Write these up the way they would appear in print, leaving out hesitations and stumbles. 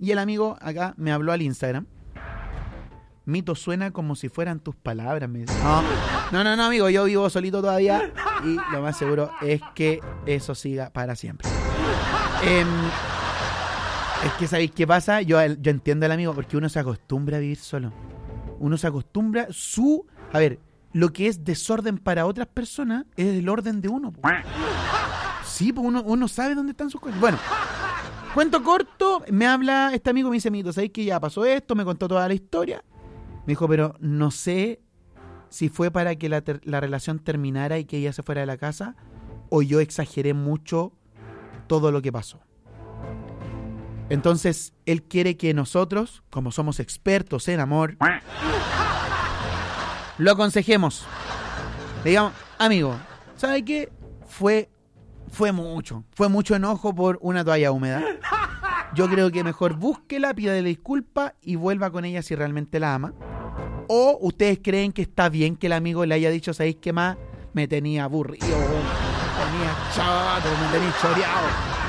Y el amigo acá me habló al Instagram. Mito, suena como si fueran tus palabras. Me dice. No, amigo, yo vivo solito todavía y lo más seguro es que eso siga para siempre. Es que, ¿sabéis qué pasa? Yo entiendo al amigo porque uno se acostumbra a vivir solo. Uno se acostumbra A ver, lo que es desorden para otras personas es el orden de uno. Sí, pues uno sabe dónde están sus cosas. Bueno, cuento corto, me habla este amigo, me dice, Mito, ¿sabéis que ya pasó esto? Me contó toda la historia. Me dijo, pero no sé si fue para que la relación terminara y que ella se fuera de la casa o yo exageré mucho todo lo que pasó. Entonces, él quiere que nosotros, como somos expertos en amor, lo aconsejemos. Le digamos, amigo, ¿sabe qué? Fue mucho enojo por una toalla húmeda. Yo creo que mejor búsquela, pídale disculpa y vuelva con ella si realmente la ama. ¿O ustedes creen que está bien que el amigo le haya dicho, ¿sabéis qué más? Me tenía aburrido, me tenía chato, me tenía choreado?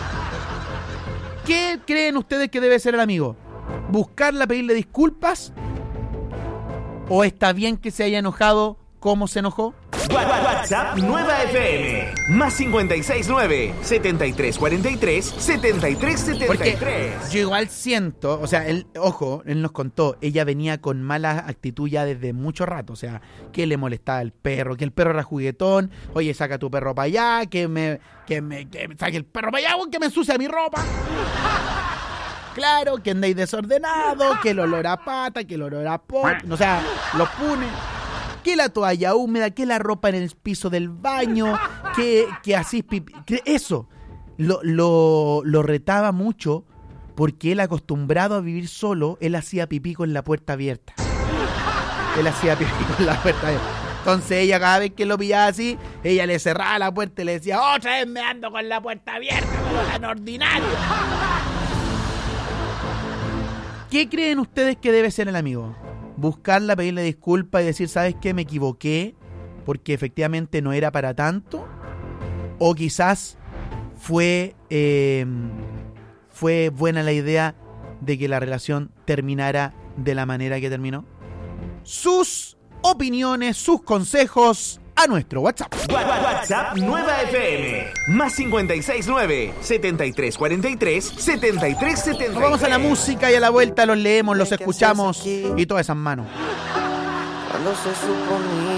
¿Qué creen ustedes que debe ser el amigo? ¿Buscarla, pedirle disculpas? ¿O está bien que se haya enojado como se enojó? WhatsApp Nueva FM más 569-7343-7373. Porque yo igual siento, o sea, él nos contó, ella venía con mala actitud ya desde mucho rato, o sea, que le molestaba el perro, que el perro era juguetón, oye, saca tu perro para allá, que saque el perro para allá, que me ensucia mi ropa. Claro, que andáis desordenado, que el olor a pata, que el olor a pot, o sea, los pune. Que la toalla húmeda, que la ropa en el piso del baño, que así pipí. Eso lo retaba mucho porque él, acostumbrado a vivir solo, él hacía pipí con la puerta abierta. Entonces ella, cada vez que lo pillaba así, ella le cerraba la puerta y le decía, otra vez me ando con la puerta abierta, como tan ordinario. ¿Qué creen ustedes que debe ser el amigo? ¿Buscarla, pedirle disculpas y decir, ¿sabes qué? Me equivoqué porque efectivamente no era para tanto? ¿O quizás fue buena la idea de que la relación terminara de la manera que terminó? Sus opiniones, sus consejos a nuestro WhatsApp. WhatsApp Nueva FM más 569-7343-7373. Nos vamos a la música y a la vuelta los leemos, los escuchamos y todas esas manos. Cuando se suponía